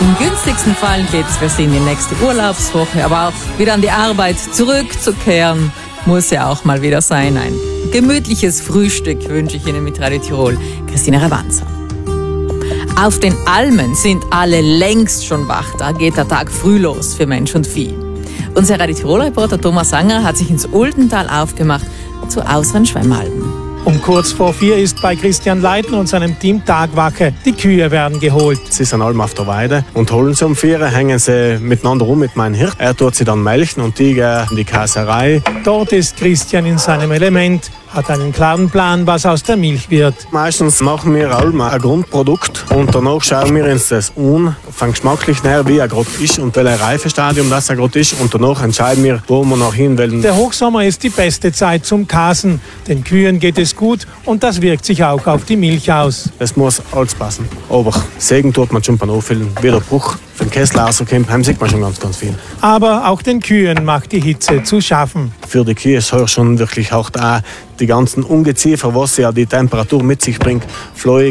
Im günstigsten Fall geht es für Sie in die nächste Urlaubswoche, aber auch wieder an die Arbeit zurückzukehren, muss ja auch mal wieder sein. Ein gemütliches Frühstück wünsche ich Ihnen mit Radio Tirol. Christina Ravanza. Auf den Almen sind alle längst schon wach. Da geht der Tag früh los für Mensch und Vieh. Unser Radio Tirol-Reporter Thomas Sanger hat sich ins Ultental aufgemacht zu Ausren Schwemmalben. Um kurz vor 4 ist bei Christian Leitner und seinem Team Tagwache. Die Kühe werden geholt. Sie sind alle auf der Weide und holen sie um 4, hängen sie miteinander rum mit meinem Hirt. Er tut sie dann melken und die gehen in die Käserei. Dort ist Christian in seinem Element, hat einen klaren Plan, was aus der Milch wird. Meistens machen wir alle ein Grundprodukt und danach schauen wir uns das an, von geschmacklich näher, wie er gerade ist und welches Reifestadium das er gerade ist. Und danach entscheiden wir, wo wir noch hin wollen. Der Hochsommer ist die beste Zeit zum Kasen. Den Kühen geht es gut und das wirkt sich auch auf die Milch aus. Es muss alles passen. Aber Sägen tut man schon beim Auffüllen. Wie der Bruch vom Kessel rauskommt, sieht man schon ganz viel. Aber auch den Kühen macht die Hitze zu schaffen. Für die Kühe ist es schon wirklich auch die ganzen Ungeziefer, was ja die Temperatur mit sich bringt,